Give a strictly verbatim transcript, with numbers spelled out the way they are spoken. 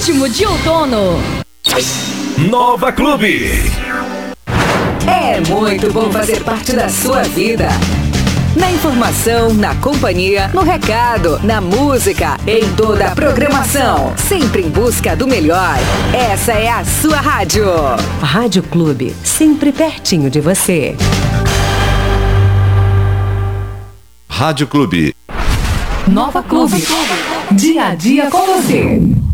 ritmo de outono. Nova Clube. É muito bom fazer parte da sua vida. Na informação, na companhia, no recado, na música, em toda a programação. Sempre em busca do melhor. Essa é a sua rádio. Rádio Clube, sempre pertinho de você. Rádio Clube. Nova Clube. Dia a dia com você.